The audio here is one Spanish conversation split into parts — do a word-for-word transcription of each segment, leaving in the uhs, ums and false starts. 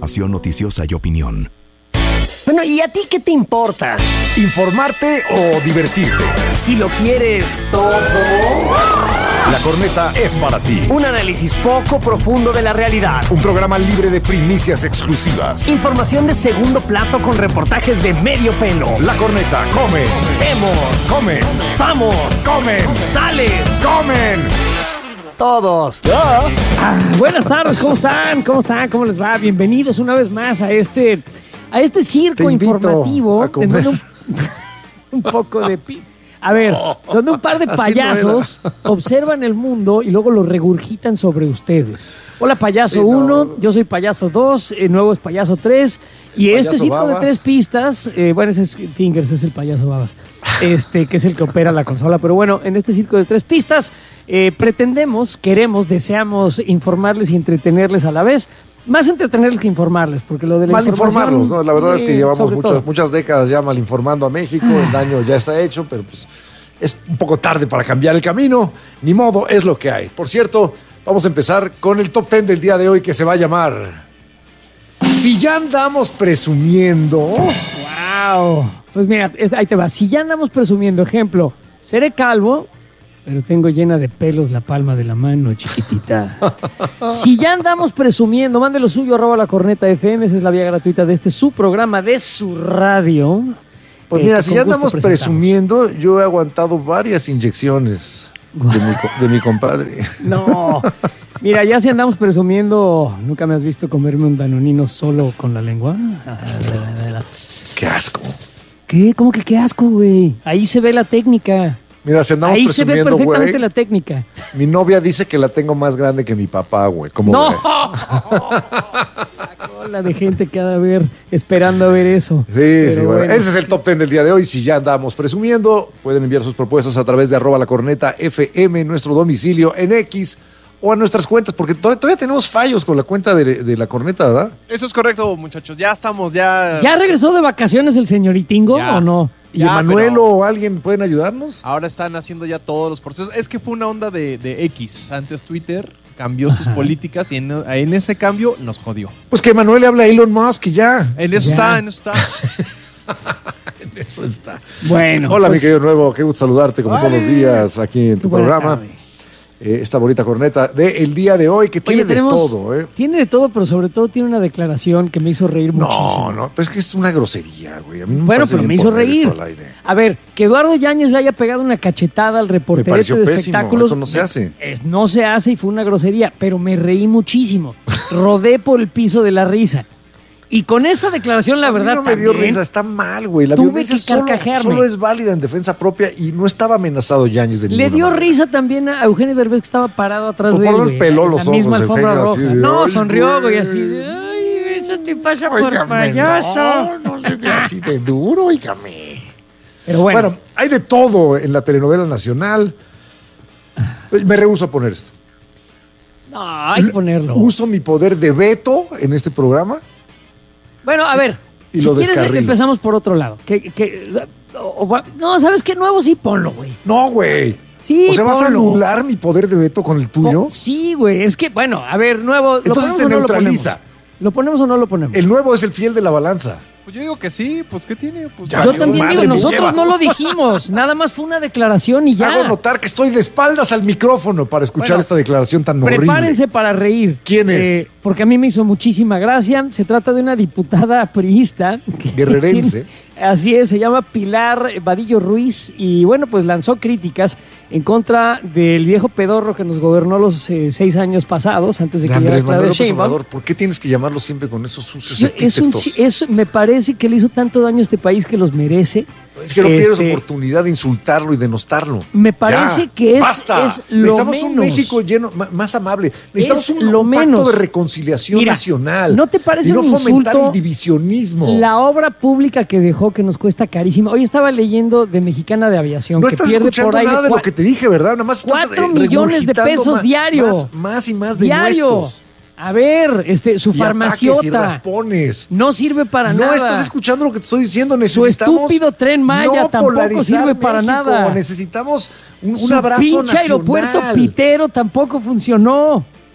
Información noticiosa y opinión. Bueno, ¿y a ti qué te importa? ¿Informarte o divertirte? Si lo quieres todo. La Corneta es para ti. Un análisis poco profundo de la realidad. Un programa libre de primicias exclusivas. Información de segundo plato con reportajes de medio pelo. La Corneta come. Vemos. Come. Samos. Comen. Sales. Comen. Todos. Ah, buenas tardes, ¿cómo están? ¿Cómo están? ¿Cómo les va? Bienvenidos una vez más a este, a este circo informativo. En donde un, un poco de... Pi- A ver, donde un par de payasos no observan el mundo y luego lo regurgitan sobre ustedes. Hola, payaso uno, sí, no. Yo soy payaso dos, el nuevo es payaso tres. Y payaso este circo Babas. De tres pistas, eh, bueno, ese es Fingers, es el payaso Babas, este, que es el que opera la consola. Pero bueno, en este circo de tres pistas eh, pretendemos, queremos, deseamos informarles y entretenerles a la vez. Más entretenerles que informarles, porque lo de la mal informarlos, ¿no? La verdad sí, es que llevamos muchas, muchas décadas ya mal informando a México, el daño ya está hecho, pero pues es un poco tarde para cambiar el camino, ni modo, es lo que hay. Por cierto, vamos a empezar con el top ten del día de hoy, que se va a llamar Si ya andamos presumiendo. ¡Wow! Pues mira, ahí te va. Si ya andamos presumiendo, ejemplo, seré calvo, pero tengo llena de pelos la palma de la mano, chiquitita. Si ya andamos presumiendo, mande lo suyo, arroba la corneta F M, esa es la vía gratuita de este su programa, de su radio. Pues eh, mira, si ya andamos presumiendo, yo he aguantado varias inyecciones de mi, de mi compadre. No, mira, ya si andamos presumiendo, ¿nunca me has visto comerme un danonino solo con la lengua? ¡Qué asco! ¿Qué? ¿Cómo que qué asco, güey? Ahí se ve la técnica. Mira, si andamos ahí se ve perfectamente güey, la técnica. Mi novia dice que la tengo más grande que mi papá, güey. ¿Cómo ¡no! ves? La cola de gente que ha de ver esperando a ver eso. Sí, Pero sí, bueno. Bueno. Ese es el top ten del día de hoy. Si ya andamos presumiendo, pueden enviar sus propuestas a través de arroba la corneta F M, nuestro domicilio en X, o a nuestras cuentas, porque todavía, todavía tenemos fallos con la cuenta de, de la corneta, ¿verdad? Eso es correcto, muchachos. Ya estamos, ya... ¿Ya regresó de vacaciones el señoritingo o no? ¿Y ya, Emanuel o alguien pueden ayudarnos? Ahora están haciendo ya todos los procesos. Es que fue una onda de, de X. Antes Twitter cambió sus Ajá. políticas y en, en ese cambio nos jodió. Pues que Emanuel le habla a Elon Musk y ya. En eso ya. está, en eso está. En eso está. Bueno. Hola, pues, mi querido Nuevo. Qué gusto saludarte como vale. todos los días aquí en tu programa. Eh, esta bonita corneta del día de hoy que tiene Oye, tenemos, de todo, ¿eh? Tiene de todo, pero sobre todo tiene una declaración que me hizo reír no, muchísimo. No, no, pero es que es una grosería, güey. A mí me bueno, pero me hizo reír. A ver, que Eduardo Yáñez le haya pegado una cachetada al reporterete de pésimo, espectáculos. Eso no se hace. Es, no se hace y fue una grosería, pero me reí muchísimo. Rodé por el piso de la risa. Y con esta declaración, la a verdad, mí no me dio también, risa, está mal, güey. La tuve violencia que solo, solo es válida en defensa propia y no estaba amenazado Yáñez de ninguna Le dio manera. risa también a Eugenio Derbez, que estaba parado atrás por de él, güey. Peló los la misma ojos, alfombra roja. de, no, sonrió, güey, así de, ay, eso te pasa Óigame, por payaso. No, no le dé así de duro, oígame. Pero bueno. Bueno, hay de todo en la telenovela nacional. Me rehúso a poner esto. No, hay que ponerlo. Uso mi poder de veto en este programa. Bueno, a ver, y si lo quieres descarrilo. empezamos por otro lado. Que, que, o, o, no, ¿sabes qué? Nuevo sí ponlo, güey. No, güey. Sí, o sea, ¿vas ponlo. a anular mi poder de veto con el tuyo? Po- sí, güey. Es que, bueno, a ver, nuevo. ¿lo Entonces ponemos se o no neutraliza. Lo ponemos? ¿Lo ponemos o no lo ponemos? El nuevo es el fiel de la balanza. Pues yo digo que sí, pues ¿qué tiene? Pues, Ya, Yo Dios, también madre, digo, me nosotros lleva. no lo dijimos. Nada más fue una declaración y ya. Hago notar que estoy de espaldas al micrófono para escuchar Bueno, esta declaración tan horrible. Prepárense para reír. ¿Quién es? Eh, porque a mí me hizo muchísima gracia. Se trata de una diputada priista. que Guerrerense. tiene- Así es, se llama Pilar Vadillo Ruiz y bueno, pues lanzó críticas en contra del viejo pedorro que nos gobernó los eh, seis años pasados, antes de De que llegara Andrés Manuel Claudia López Sheinbaum. Obrador, ¿por qué tienes que llamarlo siempre con esos sucios Yo- es un, epítetos? es, me parece que le hizo tanto daño a este país que los merece. Es que no pierdes Este, oportunidad de insultarlo y denostarlo. Me parece Ya, que es- basta. es lo Necesitamos un menos. México lleno, ma- más amable. Necesitamos Es un, lo un menos. pacto de reconciliación Mira, nacional. ¿no te parece y no un fomentar insulto el divisionismo. la obra pública que dejó, que nos cuesta carísima? Hoy estaba leyendo de Mexicana de Aviación, No que estás pierde escuchando por ahí nada de cua- lo que te dije, ¿verdad? Nada más estás, Cuatro eh, millones de regurgitando pesos más- diario. Más, más y más de diario. nuestros. A ver, este, su Y ataques y farmaciota raspones. no sirve para No nada. estás escuchando lo que te estoy diciendo. Su Necesitamos estúpido Tren Maya no tampoco polarizar sirve para México. nada. Necesitamos un, un Su abrazo pinche nacional. aeropuerto pitero tampoco funcionó.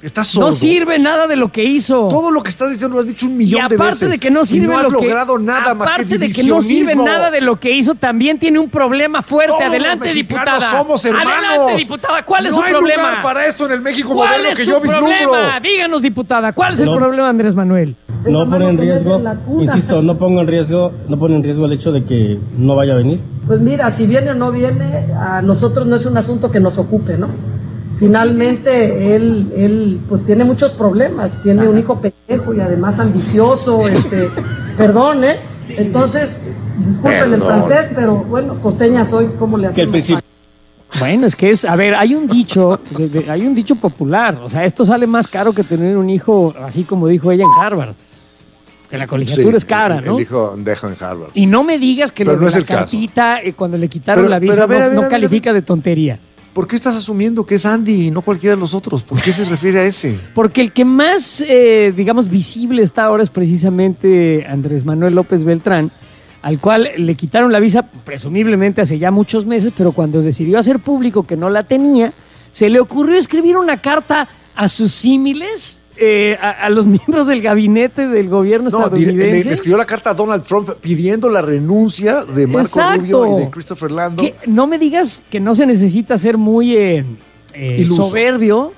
¿Estás sordo? No sirve nada de lo que hizo. Todo lo que estás diciendo lo has dicho un millón de veces. Y aparte de que no sirve y no has lo que, logrado nada más que aparte de que no sirve nada de lo que hizo, también tiene un problema fuerte. Todos Adelante, los diputada. Somos hermanos. Adelante, diputada. ¿Cuál es no su problema? No hay lugar para esto en el México ¿Cuál moderno es que su yo vislumbro. problema? Díganos, diputada, ¿cuál es no, el problema, Andrés Manuel? No pone en riesgo, insisto, no pongo en riesgo, no pone en riesgo el hecho de que no vaya a venir. Pues mira, si viene o no viene, a nosotros no es un asunto que nos ocupe, ¿no? Finalmente, él, él pues tiene muchos problemas, tiene Ajá. un hijo pendejo y además ambicioso, este, perdón, ¿eh? Entonces, disculpen el francés, pero bueno, costeña soy, ¿cómo le hacemos? Que el Bueno, es que es, a ver, hay un dicho, de, de, hay un dicho popular, o sea, esto sale más caro que tener un hijo, así como dijo ella en Harvard, que la colegiatura sí, es cara, el, ¿no? El hijo dejo en Harvard. Y no me digas que pero lo no de es la el cartita, eh, cuando le quitaron pero, la visa, pero a ver, no, a ver, no a ver, califica de tontería. ¿Por qué estás asumiendo que es Andy y no cualquiera de los otros? ¿Por qué se refiere a ese? Porque el que más, eh, digamos, visible está ahora es precisamente Andrés Manuel López Beltrán, al cual le quitaron la visa presumiblemente hace ya muchos meses, pero cuando decidió hacer público que no la tenía, se le ocurrió escribir una carta a sus símiles, eh, a, a los miembros del gabinete del gobierno no, estadounidense. Le, le escribió la carta a Donald Trump pidiendo la renuncia de Marco Exacto. Rubio y de Christopher Lando. Que no me digas que no se necesita ser muy eh, eh, soberbio,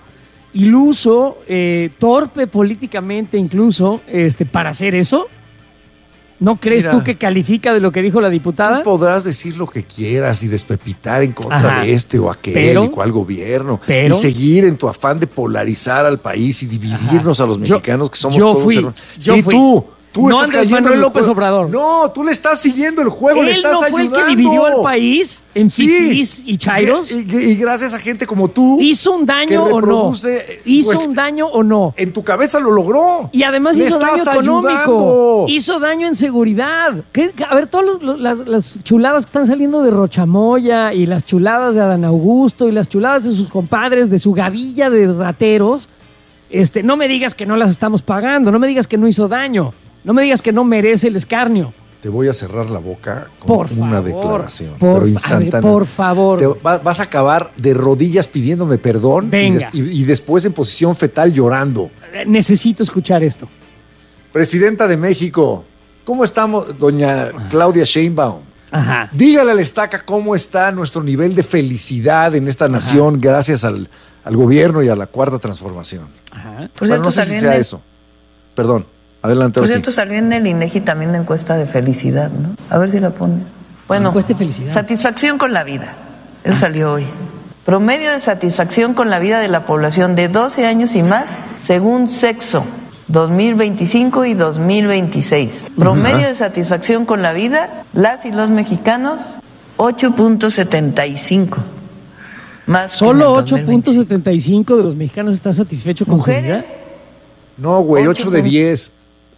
iluso, eh, torpe políticamente incluso, este, para hacer eso. ¿No crees Mira, tú que califica de lo que dijo la diputada? Tú podrás decir lo que quieras y despepitar en contra Ajá. de este o aquel pero, y cual gobierno. Pero, y seguir en tu afán de polarizar al país y dividirnos Ajá. a los mexicanos yo, que somos yo todos fui, hermanos. Yo sí, fui. tú. Tú no estás Andrés Manuel López juego. Obrador. No, tú le estás siguiendo el juego, Él le estás no fue ayudando. El que dividió al país en sí. fifís y chairos. Y, y, y gracias a gente como tú. ¿Hizo un daño o no? ¿Hizo pues, un daño o no? En tu cabeza lo logró. Y además le hizo daño económico. Ayudando. Hizo daño en seguridad. ¿Qué? A ver, todas las, las chuladas que están saliendo de Rochamoya y las chuladas de Adán Augusto y las chuladas de sus compadres, de su gavilla de rateros, este, no me digas que no las estamos pagando, no me digas que no hizo daño. No me digas que no merece el escarnio. Te voy a cerrar la boca con por una favor, declaración. Por, pero instantánea. Ver, por favor. Te va, vas a acabar de rodillas pidiéndome perdón Venga. Y, des, y, y después en posición fetal llorando. Necesito escuchar esto. Presidenta de México, ¿cómo estamos, doña Claudia Sheinbaum? Ajá. Dígale al Estaca cómo está nuestro nivel de felicidad en esta nación Ajá. gracias al, al gobierno y a la Cuarta Transformación. Ajá. Por bueno, no sé si sea de... eso. Perdón. Adelante. Por cierto, sí. Salió en el INEGI también la encuesta de felicidad, ¿no? A ver si la pone. Bueno, encuesta de felicidad. Satisfacción con la vida. Eso ah. salió hoy. Promedio de satisfacción con la vida de la población de doce años y más, según sexo, dos mil veinticinco y dos mil veintiséis. Promedio uh-huh. de satisfacción con la vida, las y los mexicanos, ocho punto setenta y cinco. Más ¿Solo ocho punto setenta y cinco de los mexicanos están satisfechos con ¿Mujeres? su vida? No, güey, ocho de diez.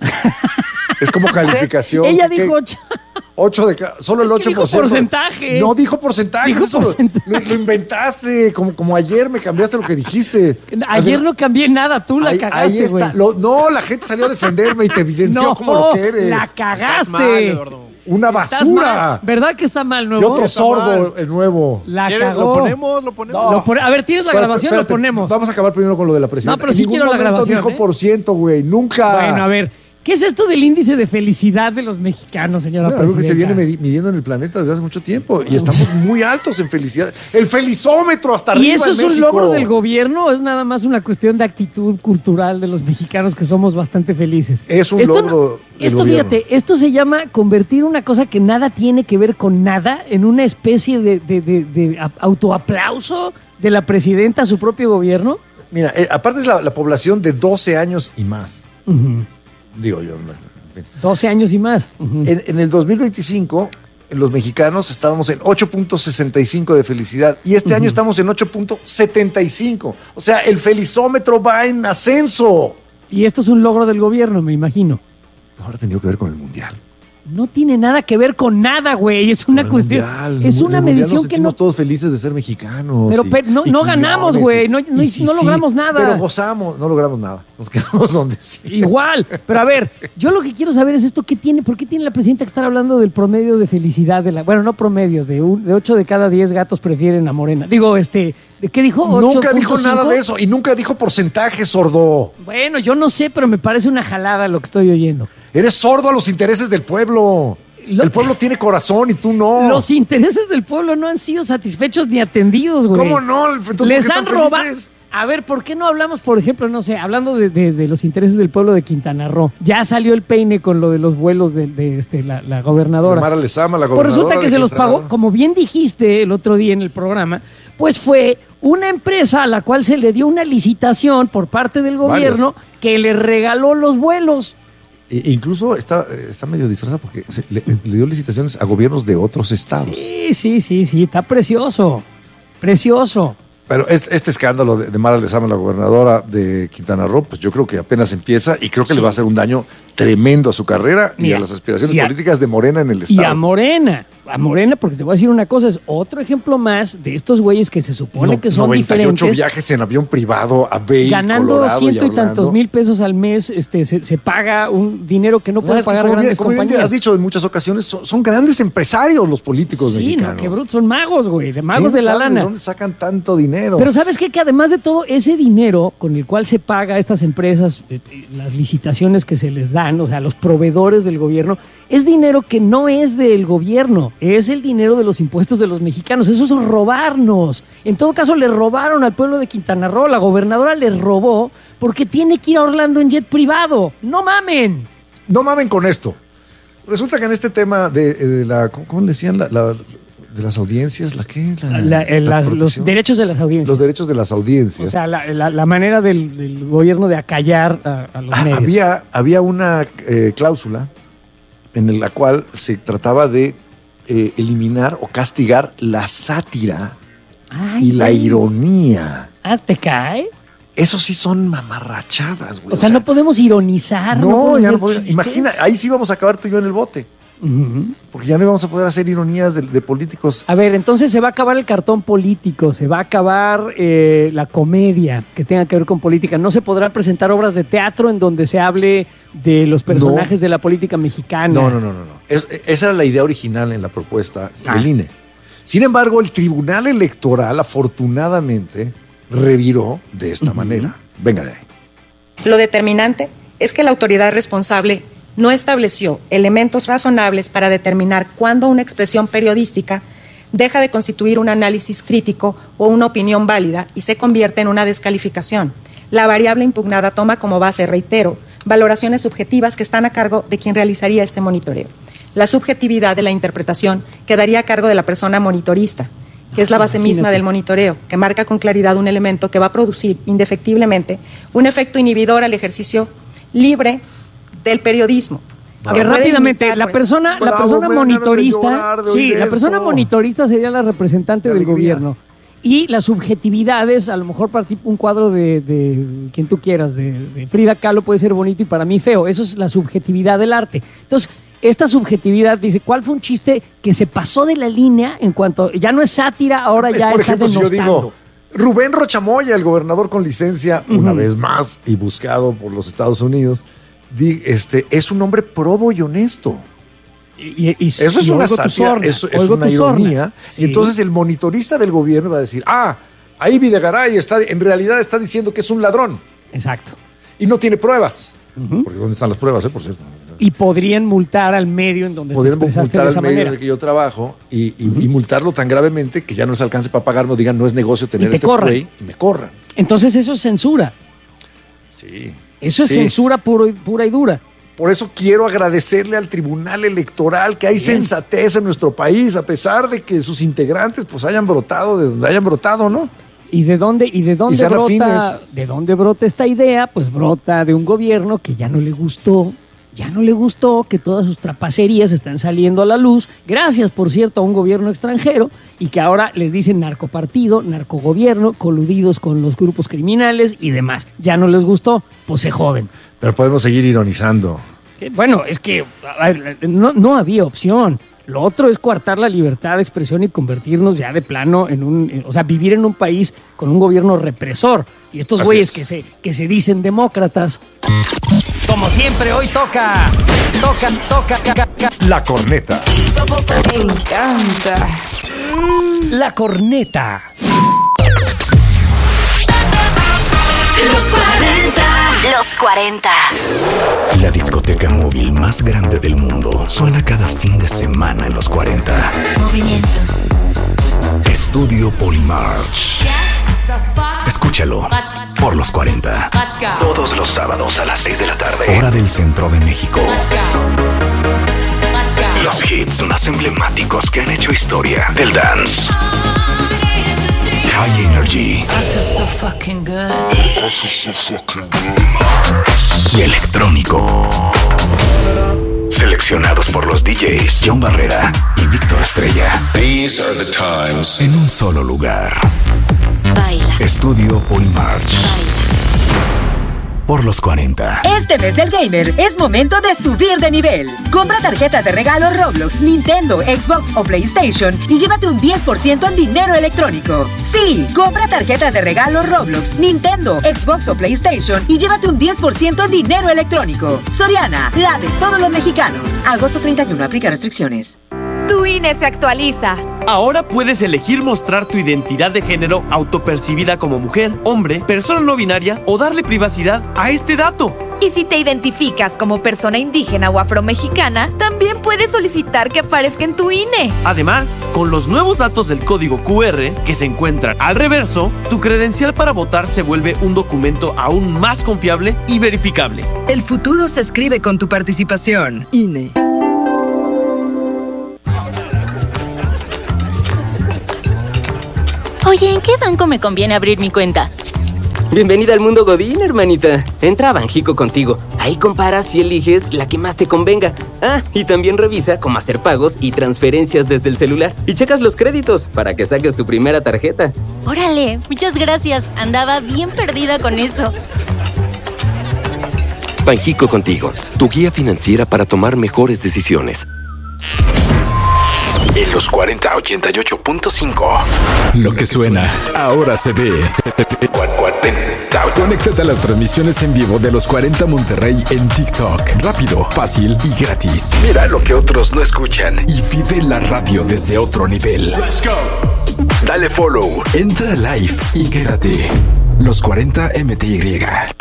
Es como calificación. Ella dijo ocho. ocho de cada. Solo el ocho por ciento. Dijo porcentaje. No dijo porcentaje. Dijo eso porcentaje. Lo, lo inventaste. Como, como ayer me cambiaste lo que dijiste. Ayer ver, no cambié nada. Tú la ahí, cagaste, güey. No, la gente salió a defenderme y te evidenció no, como lo que eres. La cagaste. Una basura. ¿Verdad que está mal, nuevo? Y otro sordo, el nuevo. La cagó. ¿Lo ponemos? ¿Lo ponemos? No. Lo pone, a ver, ¿tienes la pero, grabación? espérate, Lo ponemos. Vamos a acabar primero con lo de la presidenta. No, pero sí quiero la grabación. dijo ¿eh? por ciento, güey. Nunca. Bueno, a ver. ¿Qué es esto del índice de felicidad de los mexicanos, señora no, presidenta? Algo que se viene midiendo en el planeta desde hace mucho tiempo y estamos muy altos en felicidad. El felizómetro hasta arriba. ¿Y eso en es México. un logro del gobierno o es nada más una cuestión de actitud cultural de los mexicanos que somos bastante felices? Es un esto, logro del Esto, gobierno. fíjate, esto se llama convertir una cosa que nada tiene que ver con nada en una especie de, de, de, de autoaplauso de la presidenta a su propio gobierno. Mira, eh, aparte es la, la población de doce años y más. Uh-huh. Digo yo. En fin. doce años y más. Uh-huh. En, en el dos mil veinticinco, los mexicanos estábamos en ocho punto sesenta y cinco de felicidad y este uh-huh. año estamos en ocho punto setenta y cinco. O sea, el felizómetro va en ascenso. Y esto es un logro del gobierno, me imagino. Ahora tenido que ver con el mundial. No tiene nada que ver con nada, güey. Es una cuestión. Mundial, es una medición que no. Estamos todos felices de ser mexicanos. Pero, y, pero no, y no ganamos, güey. No, no, sí, no logramos sí, nada. Pero gozamos, no logramos nada. Nos quedamos donde sí. Igual. Pero a ver, yo lo que quiero saber es esto: ¿qué tiene? ¿Por qué tiene la presidenta que estar hablando del promedio de felicidad de la. Bueno, no promedio, de, un, de ocho de cada diez gatos prefieren a Morena? Digo, este. ¿De qué dijo? Nunca dijo nada de eso y nunca dijo porcentaje, sordo. Bueno, yo no sé, pero me parece una jalada lo que estoy oyendo. Eres sordo a los intereses del pueblo. Lo, el pueblo tiene corazón y tú no. Los intereses del pueblo no han sido satisfechos ni atendidos, güey. ¿Cómo no? Entonces, les han robado. A ver, ¿por qué no hablamos, por ejemplo, no sé, hablando de, de, de los intereses del pueblo de Quintana Roo? Ya salió el peine con lo de los vuelos de, de este, la, la gobernadora. Mara Lezama, la gobernadora. Pues resulta que se los Quintana pagó, Roo. como bien dijiste el otro día en el programa, pues fue una empresa a la cual se le dio una licitación por parte del gobierno Varios. que le regaló los vuelos. E incluso está, está medio disfrazada porque se, le, le dio licitaciones a gobiernos de otros estados. Sí, sí, sí, sí, está precioso, precioso. Pero este, este escándalo de, de Mara Lezama, la gobernadora de Quintana Roo, pues yo creo que apenas empieza y creo que sí. le va a hacer un daño tremendo a su carrera y, y a, a las aspiraciones a, políticas de Morena en el estado. Y a Morena, a Morena, porque te voy a decir una cosa, es otro ejemplo más de estos güeyes que se supone no, que son noventa y ocho diferentes. viajes en avión privado a Vail, ganando Colorado ciento y, y tantos mil pesos al mes, este, se, se paga un dinero que no, no puede pagar como grandes bien, como compañías. Bien has dicho en muchas ocasiones, son, son grandes empresarios los políticos sí, mexicanos. Sí, no, qué brutos, son magos, güey, de magos de la sabe lana. ¿De dónde sacan tanto dinero? Pero ¿sabes qué? Que además de todo, ese dinero con el cual se paga a estas empresas, eh, las licitaciones que se les dan, o sea, los proveedores del gobierno, es dinero que no es del gobierno, es el dinero de los impuestos de los mexicanos. Eso es robarnos. En todo caso, le robaron al pueblo de Quintana Roo. La gobernadora le robó porque tiene que ir a Orlando en jet privado. ¡No mamen! No mamen con esto. Resulta que en este tema de, de la... ¿Cómo le decían? La, la, de las audiencias, ¿la qué? La, la, eh, la, los derechos de las audiencias. Los derechos de las audiencias. O sea, la, la, la manera del, del gobierno de acallar a, a los ah, medios. Había, había una eh, cláusula en la cual se trataba de eh, eliminar o castigar la sátira Ay, y la ay. ironía. ¿Ah, te cae? Eso sí son mamarrachadas, güey. O, o sea, sea, no podemos ironizar. No, no ya no podemos. Imagina, ahí sí vamos a acabar tú y yo en el bote. Uh-huh. Porque ya no íbamos a poder hacer ironías de, de políticos. A ver, entonces se va a acabar el cartón político, se va a acabar eh, la comedia que tenga que ver con política. No se podrán presentar obras de teatro en donde se hable de los personajes no. de la política mexicana. No, no, no, no. no. Es, esa era la idea original en la propuesta ah. del I N E. Sin embargo, el Tribunal Electoral, afortunadamente, reviró de esta uh-huh. manera. Venga de ahí. Lo determinante es que la autoridad responsable no estableció elementos razonables para determinar cuándo una expresión periodística deja de constituir un análisis crítico o una opinión válida y se convierte en una descalificación. La variable impugnada toma como base, reitero, valoraciones subjetivas que están a cargo de quien realizaría este monitoreo. La subjetividad de la interpretación quedaría a cargo de la persona monitorista, que es la base Imagínate. misma del monitoreo, que marca con claridad un elemento que va a producir indefectiblemente un efecto inhibidor al ejercicio libre del periodismo. A ver, rápidamente, imitar, la persona, la persona monitorista, llorar, sí, la persona monitorista sería la representante del gobierno. Y las subjetividades, a lo mejor para ti un cuadro de, de quien tú quieras, de, de Frida Kahlo puede ser bonito y para mí feo. Eso es la subjetividad del arte. Entonces, esta subjetividad dice, ¿cuál fue un chiste que se pasó de la línea en cuanto, ya no es sátira, ahora es, ya por está ejemplo, denostando? Si yo digo, Rubén Rochamoya, el gobernador con licencia, uh-huh. una vez más, y buscado por los Estados Unidos, di, este, es un hombre probo y honesto. Y, y, y, eso es y una sátira, sorna, eso es una ironía. Sí. Y entonces el monitorista del gobierno va a decir, ah, ahí Videgaray está, en realidad está diciendo que es un ladrón. Exacto. Y no tiene pruebas. Uh-huh. Porque ¿dónde están las pruebas, eh, por cierto? Y podrían multar al medio en donde podrían te expresaste multar de esa al medio manera. en el que yo trabajo y, y, uh-huh. y multarlo tan gravemente que ya no les alcance para pagarme o digan no es negocio tener y te este corran. play y me corran. Entonces eso es censura. Sí. Eso es sí. censura puro y, pura y dura. Por eso quiero agradecerle al Tribunal Electoral que hay Bien. sensatez en nuestro país, a pesar de que sus integrantes pues hayan brotado de donde hayan brotado, ¿no? ¿Y de dónde, y de dónde y brota, afines. de dónde brota esta idea? Pues brota de un gobierno que ya no le gustó, ya no le gustó que todas sus trapacerías están saliendo a la luz, gracias, por cierto, a un gobierno extranjero, y que ahora les dicen narcopartido, narcogobierno, coludidos con los grupos criminales y demás. Ya no les gustó, pues se joden. Pero podemos seguir ironizando. Que, bueno, es que a ver, no, no había opción. Lo otro es coartar la libertad de expresión y convertirnos ya de plano en un... O sea, vivir en un país con un gobierno represor. Y estos güeyes que se, que se dicen demócratas. Como siempre, hoy toca... Toca, toca... toca, toca. La corneta. Me encanta. La corneta. Los cuarenta. Los cuarenta. La discoteca móvil más grande del mundo suena cada fin de semana en los cuarenta. Movimiento. Estudio Polymarch. Escúchalo por los cuarenta. Todos los sábados a las seis de la tarde. Hora del centro de México. Los hits más emblemáticos que han hecho historia del dance. High Energy. I feel so fucking good. Y electrónico. Seleccionados por los D Js John Barrera y Víctor Estrella. These are the times. En un solo lugar. Baila. Estudio Polymarch. Baila. Por los cuarenta. Este mes del gamer es momento de subir de nivel. Compra tarjetas de regalo Roblox, Nintendo, Xbox o PlayStation y llévate un diez por ciento en dinero electrónico. Sí, compra tarjetas de regalo Roblox, Nintendo, Xbox o PlayStation y llévate un diez por ciento en dinero electrónico. Soriana, la de todos los mexicanos. Agosto treinta y uno, aplica restricciones. Tu I N E se actualiza. Ahora puedes elegir mostrar tu identidad de género autopercibida como mujer, hombre, persona no binaria o darle privacidad a este dato. Y si te identificas como persona indígena o afromexicana, también puedes solicitar que aparezca en tu I N E. Además, con los nuevos datos del código Q R que se encuentran al reverso, tu credencial para votar se vuelve un documento aún más confiable y verificable. El futuro se escribe con tu participación. I N E. Oye, ¿en qué banco me conviene abrir mi cuenta? Bienvenida al mundo Godín, hermanita. Entra a Banjico contigo. Ahí comparas y eliges la que más te convenga. Ah, y también revisa cómo hacer pagos y transferencias desde el celular. Y checas los créditos para que saques tu primera tarjeta. Órale, muchas gracias. Andaba bien perdida con eso. Banjico contigo, tu guía financiera para tomar mejores decisiones. En los cuarenta ochenta y ocho punto cinco. Lo que suena, ahora se ve. Conéctate a las transmisiones en vivo de los cuarenta Monterrey en TikTok. Rápido, fácil y gratis. Mira lo que otros no escuchan. Y vive la radio desde otro nivel. Let's go. Dale follow, entra live y quédate. Los cuarenta M T Y.